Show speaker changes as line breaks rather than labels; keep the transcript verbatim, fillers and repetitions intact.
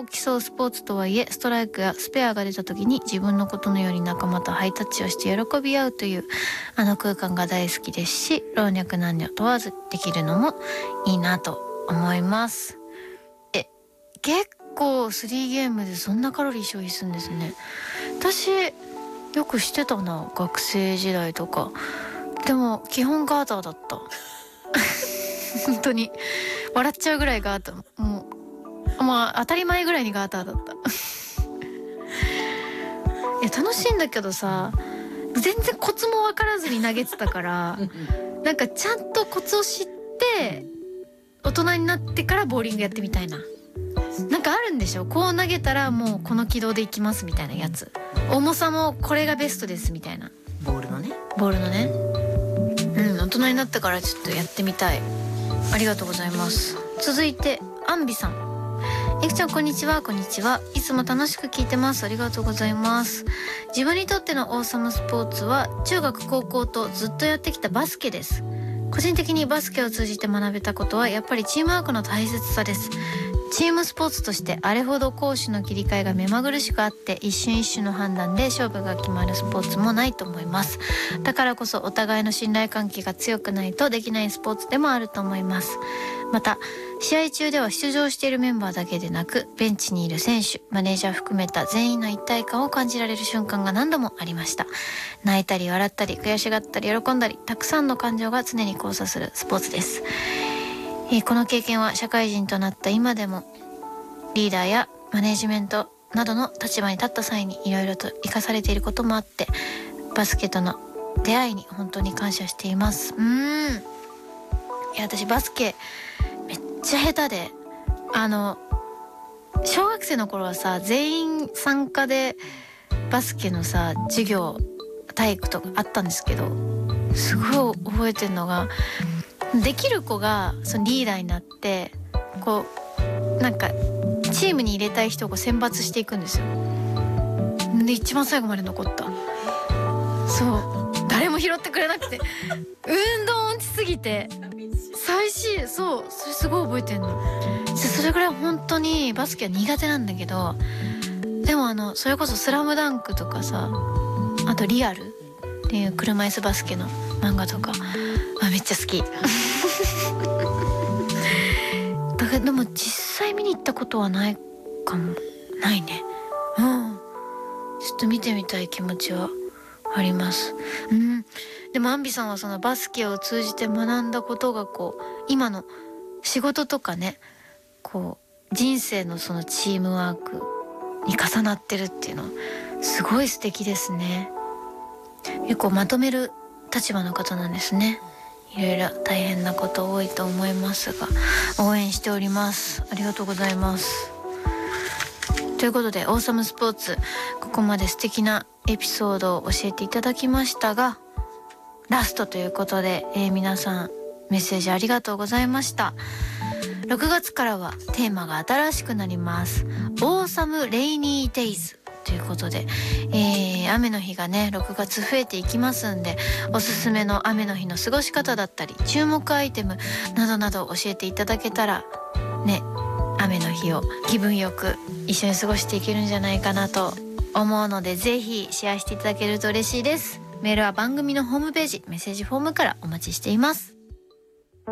競うスポーツとはいえ、ストライクやスペアが出た時に自分のことのように仲間とハイタッチをして喜び合うというあの空間が大好きですし、老若男女問わずできるのもいいなと思います。え、結構 スリーゲームでそんなカロリー消費するんですね。私よくしてたな、学生時代とか。でも基本ガーターだった本当に笑っちゃうぐらいガーター、もうまあ当たり前ぐらいにガーターだったいや楽しいんだけどさ、全然コツも分からずに投げてたからなんかちゃんとコツを知って大人になってからボーリングやってみたいな。なんかあるんでしょ、こう投げたらもうこの軌道でいきますみたいなやつ、重さもこれがベストですみたいな、
ボールのね
ボールのね。うん、大人になってからちょっとやってみたい。ありがとうございます。続いてアンビさん。えくちゃんこんにちは。こんにちは。いつも楽しく聞いてます。ありがとうございます。自分にとってのオーサムスポーツは中学高校とずっとやってきたバスケです。個人的にバスケを通じて学べたことはやっぱりチームワークの大切さです。チームスポーツとしてあれほど攻守の切り替えが目まぐるしくあって一瞬一瞬の判断で勝負が決まるスポーツもないと思います。だからこそお互いの信頼関係が強くないとできないスポーツでもあると思います。また試合中では出場しているメンバーだけでなくベンチにいる選手、マネージャー含めた全員の一体感を感じられる瞬間が何度もありました。泣いたり笑ったり悔しがったり喜んだり、たくさんの感情が常に交差するスポーツです。えー、この経験は社会人となった今でもリーダーやマネジメントなどの立場に立った際にいろいろと生かされていることもあって、バスケとの出会いに本当に感謝しています。うーん、いや私バスケめっちゃ下手で、あの小学生の頃はさ全員参加でバスケのさ授業体育とかあったんですけど、すごい覚えてるのができる子がそのリーダーになってこうなんかチームに入れたい人をこう選抜していくんですよ。で一番最後まで残った。そう誰も拾ってくれなくて運動音痴すぎて最終、そうそれすごい覚えてんの。それぐらい本当にバスケは苦手なんだけど、でもあのそれこそスラムダンクとかさ、あとリアルっていう車椅子バスケの漫画とかあめっちゃ好きだからでも実際見に行ったことはないかも。ないね。うんちょっと見てみたい気持ちはあります。うん。でもアンビさんはそのバスケを通じて学んだことがこう今の仕事とかね、こう人生のそのチームワークに重なってるっていうのすごい素敵ですね。結構まとめる立場の方なんですね。いろいろ大変なこと多いと思いますが応援しております。ありがとうございます。ということでオーサムスポーツ、ここまで素敵なエピソードを教えていただきましたが、ラストということで、えー、皆さんメッセージありがとうございました。ろくがつからはテーマが新しくなります。オーサムレイニーデイズということで、えー、雨の日がねろくがつ増えていきますんで、おすすめの雨の日の過ごし方だったり注目アイテムなどなど教えていただけたらね、雨の日を気分よく一緒に過ごしていけるんじゃないかなと思うので、ぜひシェアしていただけると嬉しいです。メールは番組のホームページメッセージフォームからお待ちしています。